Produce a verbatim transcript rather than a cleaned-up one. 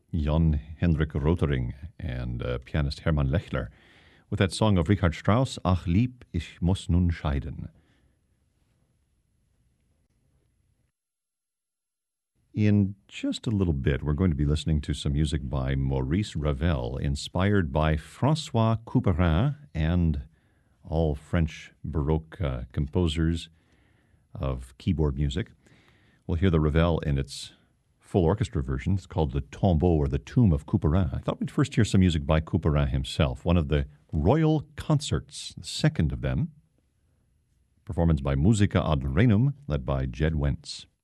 Jan Hendrik Rotering and uh, pianist Hermann Lechler with that song of Richard Strauss, Ach lieb, ich muss nun scheiden. In just a little bit, we're going to be listening to some music by Maurice Ravel, inspired by François Couperin and all French Baroque uh, composers of keyboard music. We'll hear the Ravel in its full orchestra version. It's called the Tombeau or the Tomb of Couperin. I thought we'd first hear some music by Couperin himself, one of the Royal Concerts, the second of them. Performance by Musica ad Renum, led by Jed Wentz.